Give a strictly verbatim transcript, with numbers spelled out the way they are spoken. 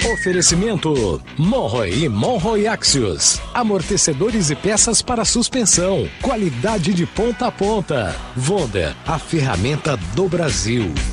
Oferecimento Monroe e Monroe Axios. Amortecedores e peças para suspensão. Qualidade de ponta a ponta. Wonder, a ferramenta do Brasil.